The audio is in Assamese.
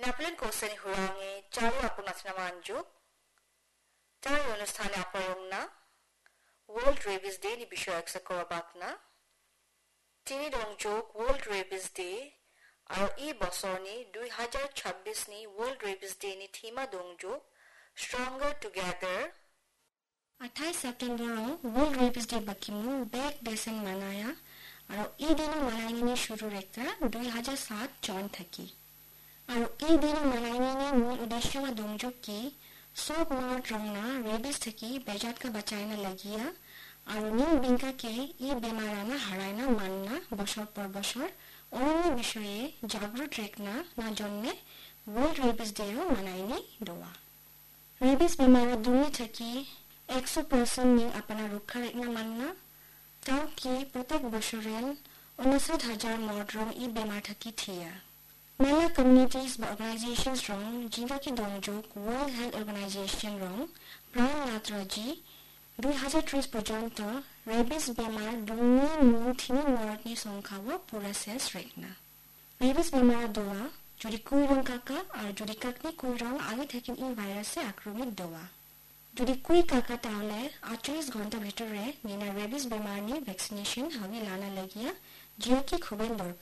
Napoleon Koseni Hurangi, Chari Apunasna Manjuk, Tari Unustani Aparumna, World Rabies Day ni Bishoyak Sakorabatna, Tini Dongjok World Rabies Day, আৰু এই বছৰ নি 2026 নি World Rabies Day নি thema dongjok Stronger Together 28 September World Rabies Day bakimu back desen manaya আৰু এই দিন মানাইনি শুরু রেখা 2007 জন থাকি আৰু এই দিন মানাইনি মূল উদ্দেশ্য মা dongjok কি সব মার্ট রংনা রেবিস থাকি বেজাত কা বাঁচাইনা লাগিয়া আৰু নিউ বিঙ্কা কে এই বেমারানা হারাইনা মাননা বছর পর বছর অন্য বিষয়ে জাগ্রত রেখনা না জন্যে ওয়ার্ল্ড রেবিস ডেও মানাইনি দোয়া রেবিস বেমারা দুনিয়া থাকি 100% নি আপনা রক্ষা রেখনা মাননা তাও কি প্রত্যেক বছরের 59,000 মর্ডরং এই বেমার থাকি থিয়া মেলা কমিউনিটিজ বা অর্গানাইজেশনস রং জিগা কি dongjok ওয়ার্ল্ড হেলথ অর্গানাইজেশন রং প্রাণ লাত্রাজি 2030 পর্যন্ত রেবিস বেমার দুনিয়া মূল থিনি মরতনি সংখ্যাও পুরা শেষ রেখনা রেবিস বেমার দোয়া যদি কুই রং কাকা আর যদি কাকনি কুই রং আগে থেকে এই ভাইরাসে আক্রমিত দোয়া যদি কুই কাকা তাহলে 48 ঘন্টা ভিতরে নিনা রেবিস বেমার নিয়ে ভ্যাকসিনেশন হাবি লানা লাগিয়া জিও কি খুবই দরকার